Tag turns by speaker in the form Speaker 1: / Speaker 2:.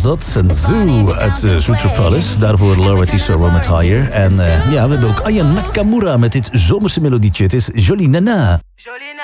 Speaker 1: dat. Een Zoo uit Zootropolis. Daarvoor Laura T. Sorrell met Higher. En ja, we hebben ook Aya Nakamura met dit zomerse melodietje. Het is Jolie Nana.
Speaker 2: Jolie